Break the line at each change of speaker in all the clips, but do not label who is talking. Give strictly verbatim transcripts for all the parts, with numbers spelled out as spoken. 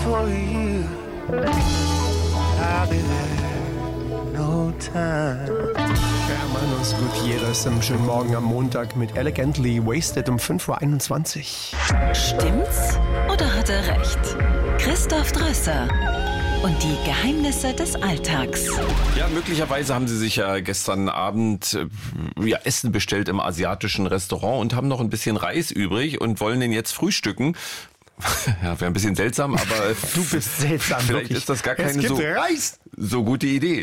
for you. I'll be there, no time.
Hermanos Gutierrez im schönen Morgen am Montag mit Elegantly Wasted um fünf Uhr einundzwanzig.
Stimmt's oder hat er recht? Christoph Drösser und die Geheimnisse des Alltags.
Ja, möglicherweise haben Sie sich ja gestern Abend äh, ja, Essen bestellt im asiatischen Restaurant und haben noch ein bisschen Reis übrig und wollen den jetzt frühstücken. Ja, wäre ein bisschen seltsam, aber
Du bist seltsam,
vielleicht
wirklich.
ist das gar
Es
keine
gibt
so,
Reis.
so gute Idee.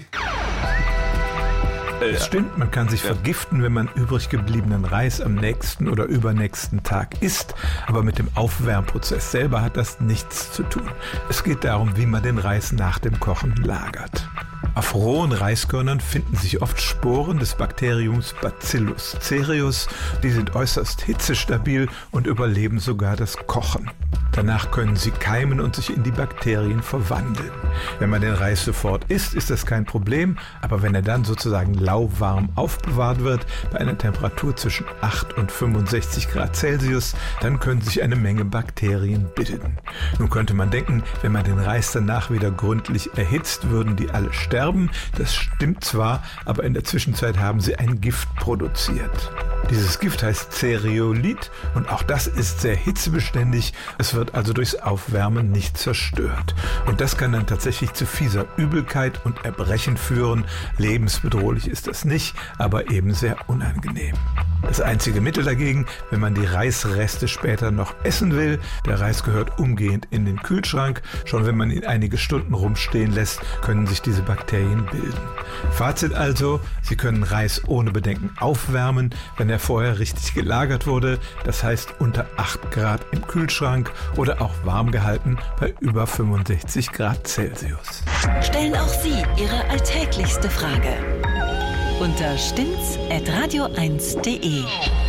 Äh,
Es stimmt, man kann sich
Ja.
vergiften, wenn man übrig gebliebenen Reis am nächsten oder übernächsten Tag isst. Aber mit dem Aufwärmprozess selber hat das nichts zu tun. Es geht darum, wie man den Reis nach dem Kochen lagert. Auf rohen Reiskörnern finden sich oft Sporen des Bakteriums Bacillus cereus. Die sind äußerst hitzestabil und überleben sogar das Kochen. Danach können sie keimen und sich in die Bakterien verwandeln. Wenn man den Reis sofort isst, ist das kein Problem, aber wenn er dann sozusagen lauwarm aufbewahrt wird, bei einer Temperatur zwischen acht und fünfundsechzig Grad Celsius, dann können sich eine Menge Bakterien bilden. Nun könnte man denken, wenn man den Reis danach wieder gründlich erhitzt, würden die alle sterben. Das stimmt zwar, aber in der Zwischenzeit haben sie ein Gift produziert. Dieses Gift heißt Cereolit und auch das ist sehr hitzebeständig. Es wird also durchs Aufwärmen nicht zerstört. Und das kann dann tatsächlich zu fieser Übelkeit und Erbrechen führen. Lebensbedrohlich ist das nicht, aber eben sehr unangenehm. Das einzige Mittel dagegen, wenn man die Reisreste später noch essen will, der Reis gehört umgehend in den Kühlschrank. Schon wenn man ihn einige Stunden rumstehen lässt, können sich diese Bakterien bilden. Fazit also, Sie können Reis ohne Bedenken aufwärmen, wenn er vorher richtig gelagert wurde, das heißt unter acht Grad im Kühlschrank oder auch warm gehalten bei über fünfundsechzig Grad Celsius.
Stellen auch Sie Ihre alltäglichste Frage unter stimmt's at radio eins punkt de.